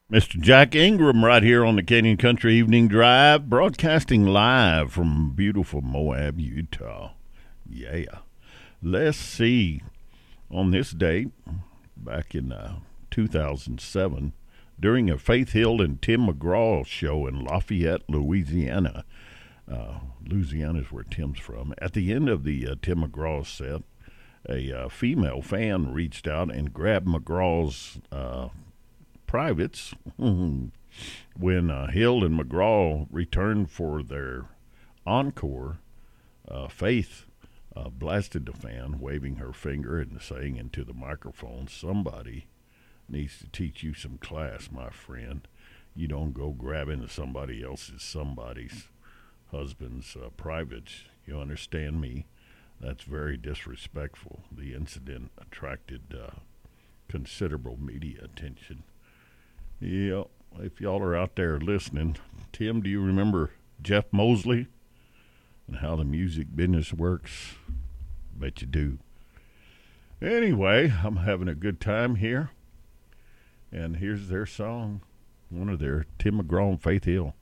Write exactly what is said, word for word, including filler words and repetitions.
Mister Jack Ingram right here on the Canyon Country Evening Drive, broadcasting live from beautiful Moab, Utah. Yeah. Let's see. On this date, back in uh, two thousand seven, during a Faith Hill and Tim McGraw show in Lafayette, Louisiana, uh, Louisiana is where Tim's from. At the end of the uh, Tim McGraw set, a uh, female fan reached out and grabbed McGraw's uh, privates when uh, Hill and McGraw returned for their encore. uh, Faith uh, blasted the fan, waving her finger and saying into the microphone, "Somebody needs to teach you some class, my friend. You don't go grabbing somebody else's somebody's husband's uh, privates. You understand me? That's very disrespectful." The incident attracted uh, considerable media attention. Yeah, if y'all are out there listening, Tim, do you remember Jeff Mosley and how the music business works? Bet you do. Anyway, I'm having a good time here, and here's their song, one of their Tim McGraw and Faith Hill.